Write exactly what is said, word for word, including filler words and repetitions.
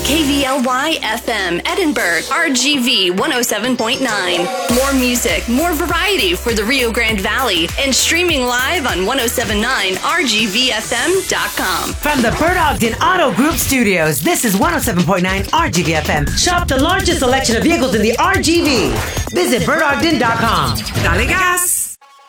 K V L Y F M, Edinburgh, R G V one oh seven point nine. More music, more variety for the Rio Grande Valley, and streaming live on ten seventy-nine R G V F M dot com. From the Bert Ogden Auto Group Studios, this is one oh seven point nine R G V F M. Shop the largest selection of vehicles in the R G V. Visit Bert Ogden dot com. Dale gas!